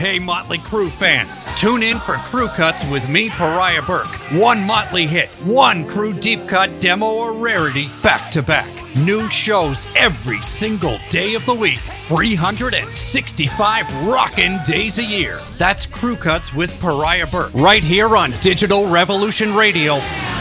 Hey, Motley Crue fans, tune in for Crew Cuts with me, Pariah Burke. One Motley hit, one Crew deep cut demo or rarity, back to back. New shows every single day of the week. 365 rockin' days a year. That's Crew Cuts with Pariah Burke, right here on Digital Revolution Radio.